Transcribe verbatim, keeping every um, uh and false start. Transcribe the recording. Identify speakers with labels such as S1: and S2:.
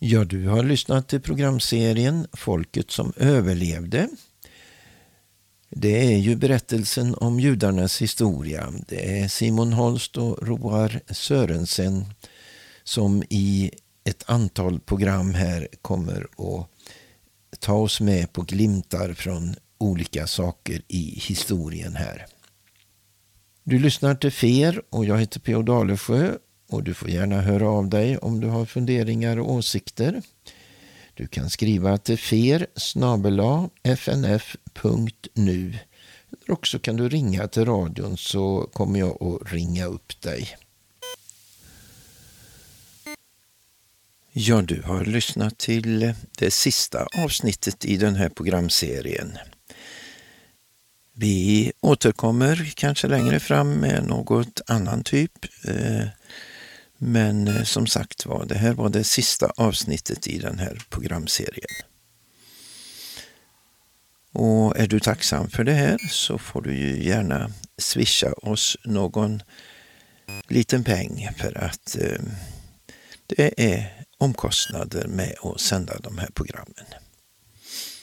S1: Ja, du har lyssnat till programserien Folket som överlevde. Det är ju berättelsen om judarnas historia. Det är Simon Holst och Roar Sörensen som i ett antal program här kommer att ta oss med på glimtar från olika saker i historien här. Du lyssnar till Fer och jag heter P O Dalesjö. Och du får gärna höra av dig om du har funderingar och åsikter. Du kan skriva till fer snabel-a f n f punkt nu. Eller också kan du ringa till radion så kommer jag att ringa upp dig. Ja, du har lyssnat till det sista avsnittet i den här programserien. Vi återkommer kanske längre fram med något annan typ. Men som sagt var, det här var det sista avsnittet i den här programserien. Och är du tacksam för det här så får du ju gärna swisha oss någon liten peng för att eh, det är omkostnader med att sända de här programmen.